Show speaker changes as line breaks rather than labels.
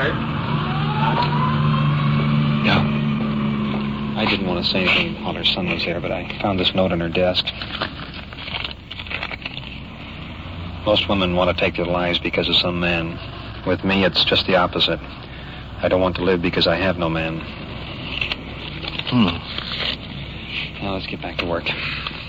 Kurt?
Yeah. I didn't want to say anything while her son was there, but I found this note on her desk. Most women want to take their lives because of some man. With me, it's just the opposite. I don't want to live because I have no man. Now let's get back to work.